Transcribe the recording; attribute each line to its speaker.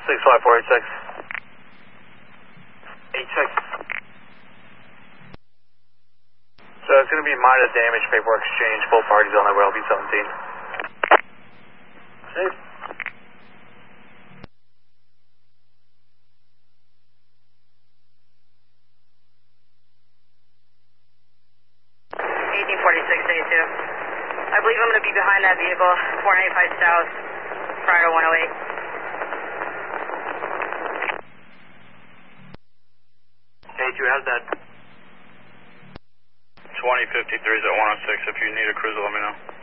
Speaker 1: 65486. 86. So it's going to be minor damage paperwork exchange. Both parties on their way. LB 17. Safe.
Speaker 2: I believe I'm going to be behind that vehicle, 495 south, prior to 108.
Speaker 1: Hey, you have that.
Speaker 3: 2053 is at 106. If you need a cruiser, let me know.